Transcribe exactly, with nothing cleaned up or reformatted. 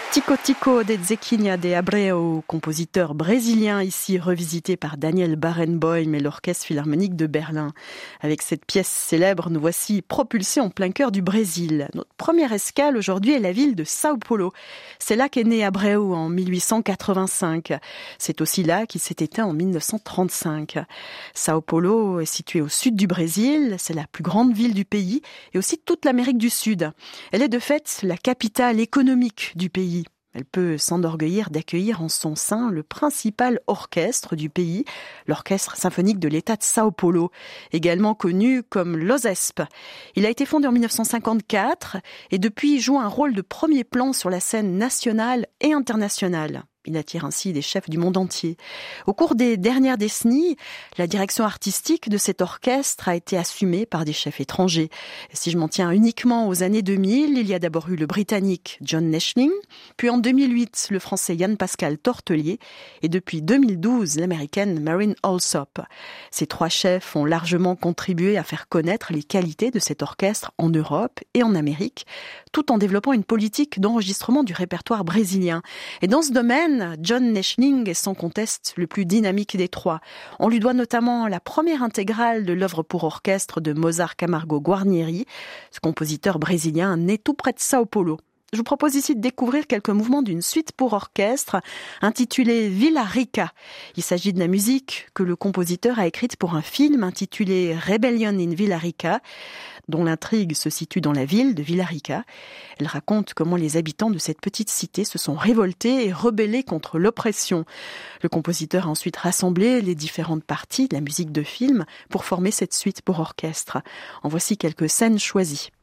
Tico Tico de Zequinha de Abreu, compositeur brésilien ici revisité par Daniel Barenboim et l'Orchestre Philharmonique de Berlin. Avec cette pièce célèbre, nous voici propulsés en plein cœur du Brésil. Notre première escale aujourd'hui est la ville de Sao Paulo. C'est là qu'est né Abreu en mille huit cent quatre-vingt-cinq. C'est aussi là qu'il s'est éteint en mille neuf cent trente-cinq. Sao Paulo est située au sud du Brésil, c'est la plus grande ville du pays et aussi de toute l'Amérique du Sud. Elle est de fait la capitale économique du pays. Elle peut s'enorgueillir d'accueillir en son sein le principal orchestre du pays, l'Orchestre symphonique de l'État de Sao Paulo, également connu comme l'OSESP. Il a été fondé en mille neuf cent cinquante-quatre et depuis joue un rôle de premier plan sur la scène nationale et internationale. Il attire ainsi des chefs du monde entier. Au cours des dernières décennies, la direction artistique de cet orchestre a été assumée par des chefs étrangers. Et si je m'en tiens uniquement aux années deux mille, il y a d'abord eu le Britannique John Neschling, puis en deux mille huit, le Français Yann-Pascal Tortelier, et depuis deux mille douze, l'Américaine Marin Alsop. Ces trois chefs ont largement contribué à faire connaître les qualités de cet orchestre en Europe et en Amérique, tout en développant une politique d'enregistrement du répertoire brésilien. Et dans ce domaine, John Neschling est sans conteste le plus dynamique des trois. On lui doit notamment la première intégrale de l'œuvre pour orchestre de Mozart Camargo Guarnieri, ce compositeur brésilien né tout près de Sao Paulo. Je vous propose ici de découvrir quelques mouvements d'une suite pour orchestre intitulée Villa Rica. Il s'agit de la musique que le compositeur a écrite pour un film intitulé Rebellion in Villa Rica, dont l'intrigue se situe dans la ville de Villa Rica. Elle raconte comment les habitants de cette petite cité se sont révoltés et rebellés contre l'oppression. Le compositeur a ensuite rassemblé les différentes parties de la musique de film pour former cette suite pour orchestre. En voici quelques scènes choisies.